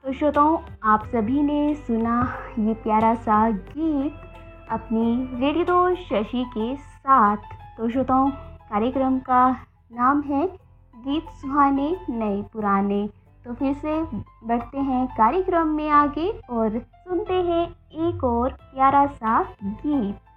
तो श्रोताओं, आप सभी ने सुना ये प्यारा सा गीत अपनी रेडियो शशि के साथ। तो श्रोताओं, कार्यक्रम का नाम है गीत सुहाने नए पुराने। तो फिर से बढ़ते हैं कार्यक्रम में आगे और सुनते हैं एक और प्यारा सा गीत।